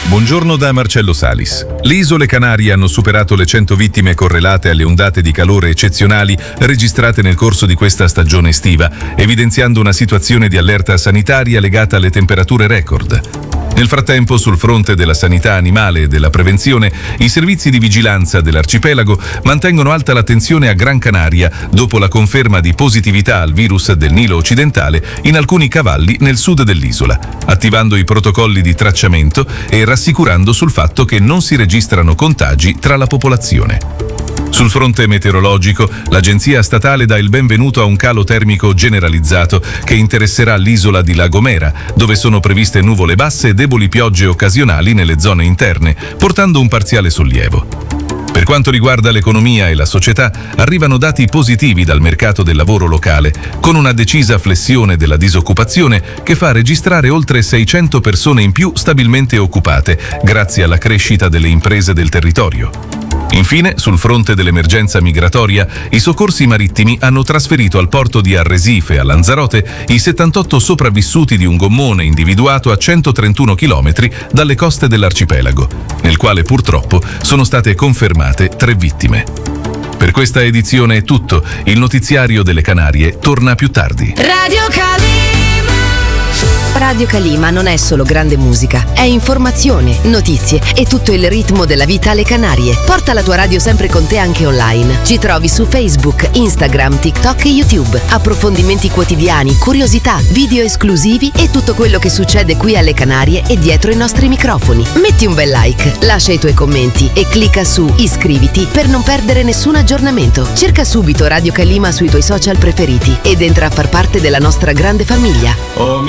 Buongiorno da Marcello Salis. Le isole Canarie hanno superato le 100 vittime correlate alle ondate di calore eccezionali registrate nel corso di questa stagione estiva, evidenziando una situazione di allerta sanitaria legata alle temperature record. Nel frattempo, sul fronte della sanità animale e della prevenzione, i servizi di vigilanza dell'arcipelago mantengono alta l'attenzione a Gran Canaria dopo la conferma di positività al virus del Nilo occidentale in alcuni cavalli nel sud dell'isola, attivando i protocolli di tracciamento e rassicurando sul fatto che non si registrano contagi tra la popolazione. Sul fronte meteorologico, l'agenzia statale dà il benvenuto a un calo termico generalizzato che interesserà l'isola di La Gomera, dove sono previste nuvole basse e deboli piogge occasionali nelle zone interne, portando un parziale sollievo. Per quanto riguarda l'economia e la società, arrivano dati positivi dal mercato del lavoro locale, con una decisa flessione della disoccupazione che fa registrare oltre 600 persone in più stabilmente occupate, grazie alla crescita delle imprese del territorio. Infine, sul fronte dell'emergenza migratoria, i soccorsi marittimi hanno trasferito al porto di Arresife, a Lanzarote, i 78 sopravvissuti di un gommone individuato a 131 km dalle coste dell'arcipelago, nel quale purtroppo sono state confermate 3 vittime. Per questa edizione è tutto. Il notiziario delle Canarie torna più tardi. Radio Calima non è solo grande musica, è informazione, notizie e tutto il ritmo della vita alle Canarie. Porta la tua radio sempre con te anche online. Ci trovi su Facebook, Instagram, TikTok e YouTube. Approfondimenti quotidiani, curiosità, video esclusivi e tutto quello che succede qui alle Canarie e dietro i nostri microfoni. Metti un bel like, lascia i tuoi commenti e clicca su iscriviti per non perdere nessun aggiornamento. Cerca subito Radio Calima sui tuoi social preferiti ed entra a far parte della nostra grande famiglia.